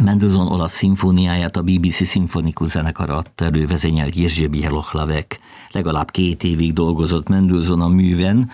Mendelssohn olasz szimfóniáját a BBC szimfonikus zenekara adta elő, vezényelt Jerzy Bielohlawek. Legalább 2 évig dolgozott Mendelssohn a műven,